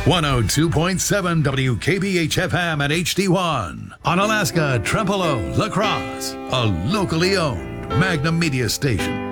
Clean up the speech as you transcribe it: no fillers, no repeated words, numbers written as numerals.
102.7 WKBH-FM at HD1. On Alaska, Trempealeau, La Crosse, a locally owned Magnum Media station.